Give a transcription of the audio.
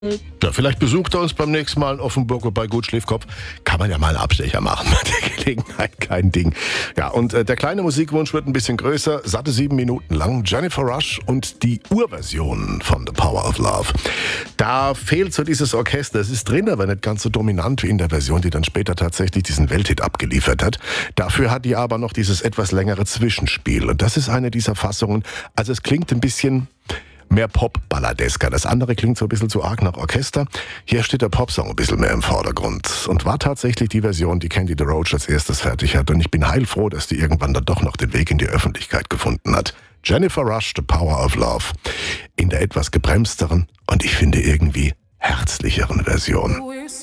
Ja, vielleicht besucht er uns beim nächsten Mal in Offenburg bei Gut Schläfkopf. Kann man ja mal einen Abstecher machen bei der Gelegenheit, kein Ding. Ja, und der kleine Musikwunsch wird ein bisschen größer, satte 7 Minuten lang. Jennifer Rush und die Urversion von The Power of Love. Da fehlt so dieses Orchester. Es ist drin, aber nicht ganz so dominant wie in der Version, die dann später tatsächlich diesen Welthit abgeliefert hat. Dafür hat die aber noch dieses etwas längere Zwischenspiel. Und das ist eine dieser Fassungen. Also es klingt ein bisschen mehr Pop-Balladesker. Das andere klingt so ein bisschen zu arg nach Orchester. Hier steht der Popsong ein bisschen mehr im Vordergrund. Und war tatsächlich die Version, die Candy DeRoche als erstes fertig hat. Und ich bin heilfroh, dass die irgendwann dann doch noch den Weg in die Öffentlichkeit gefunden hat. Jennifer Rush, The Power of Love. In der etwas gebremsteren und ich finde irgendwie herzlicheren Version.